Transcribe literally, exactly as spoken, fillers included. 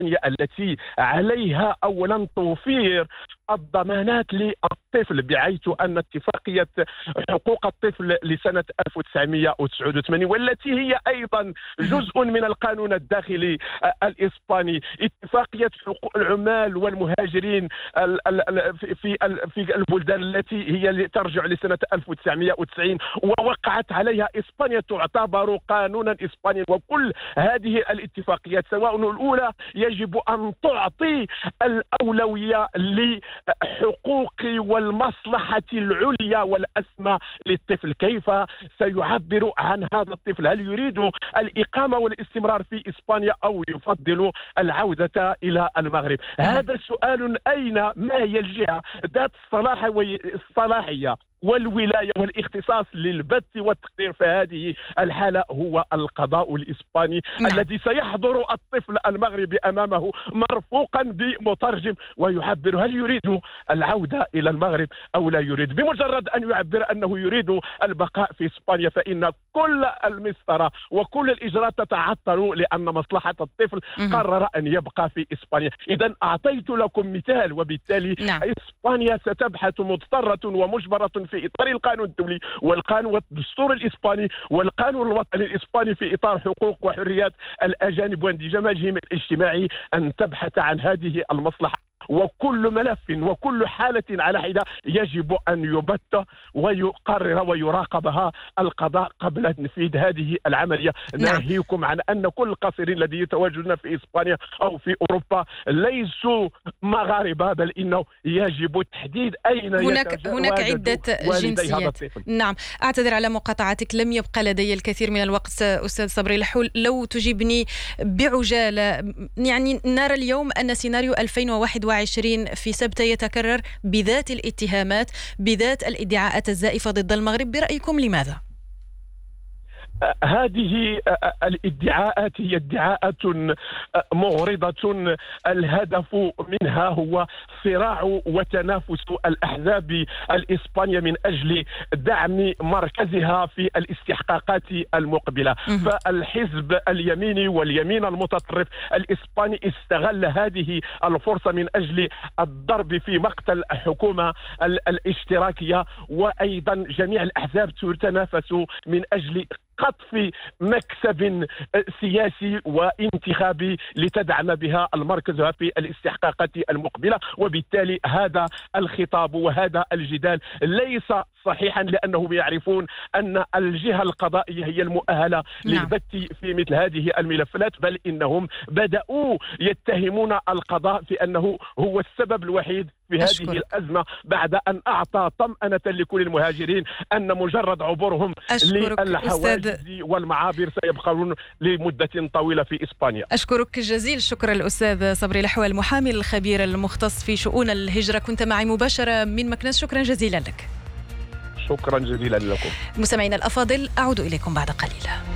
التي عليها أولا توفير الضمانات للطفل، بحيث أن اتفاقية حقوق الطفل لسنة ألف وتسعمائة وتسعة وثمانين والتي هي أيضا جزء من القانون الداخلي الإسباني، اتفاقية حقوق العمال والمهاجرين في في البلدان التي هي ترجع لسنة ألف وتسعمائة وتسعين ووقعت عليها إسبانيا، تعتبر قانونا إسبانيا. وكل هذه الاتفاقيات سواء الأولى يجب أن تعطي الأولوية لحقوق والمصلحة العليا والأسمى للطفل. كيف سيعبر عن هذا الطفل؟ هل يريد الإقامة والاستمرار في إسبانيا أو يفضل العودة إلى المغرب؟ هذا سؤال أين ما هي الجهة ذات الصلاح والصلاحية والولاية والاختصاص للبث والتقدير في هذه الحالة؟ هو القضاء الإسباني. نعم. الذي سيحضر الطفل المغربي أمامه مرفوقا بمترجم ويعبر هل يريد العودة إلى المغرب أو لا يريد. بمجرد أن يعبر أنه يريد البقاء في إسبانيا فإن كل المسطرة وكل الإجراءات تتعطل، لأن مصلحة الطفل قرر أن يبقى في إسبانيا. إذا أعطيت لكم مثال، وبالتالي نعم. إسبانيا ستبحث مضطرة ومجبرة في إطار القانون الدولي والقانون والدستور الإسباني والقانون الوطني الإسباني في إطار حقوق وحريات الأجانب واندماجهم الاجتماعي أن تبحث عن هذه المصلحة. وكل ملف وكل حالة على حدة يجب أن يبت ويقرر ويراقبها القضاء قبل تنفيذ هذه العملية. نعم. ناهيكم عن أن كل القاصرين الذين يتواجدون في إسبانيا أو في أوروبا ليسوا مغاربة، بل إنه يجب تحديد أين هناك هناك عدة جنسيات. نعم، أعتذر على مقاطعتك، لم يبقى لدي الكثير من الوقت أستاذ صبري الحول، لو تجيبني بعجالة. يعني نرى اليوم أن سيناريو ألفين وواحد وعشرين في سبتة يتكرر بذات الاتهامات، بذات الادعاءات الزائفة ضد المغرب، برأيكم لماذا؟ هذه الادعاءات هي ادعاءات مغرضة، الهدف منها هو صراع وتنافس الأحزاب الإسبانية من أجل دعم مركزها في الاستحقاقات المقبلة. فالحزب اليميني واليمين المتطرف الإسباني استغل هذه الفرصة من أجل الضرب في مقتل الحكومة الاشتراكية، وأيضا جميع الأحزاب تتنافس من أجل قطف مكسب سياسي وانتخابي لتدعم بها المركز في الاستحقاقات المقبلة. وبالتالي هذا الخطاب وهذا الجدال ليس صحيحا، لأنهم يعرفون أن الجهة القضائية هي المؤهلة للبت في مثل هذه الملفات، بل إنهم بدأوا يتهمون القضاء في أنه هو السبب الوحيد في هذه أشكرك. الأزمة بعد أن أعطى طمأنة لكل المهاجرين أن مجرد عبورهم للحواجز والمعابر سيبقون لمدة طويلة في إسبانيا. أشكرك جزيل الشكر الأستاذ صبري الحول، المحامي الخبير المختص في شؤون الهجرة، كنت معي مباشرة من مكناس. شكرا جزيلا لك. شكرا جزيلا لكم. مستمعينا الأفاضل، أعود إليكم بعد قليل.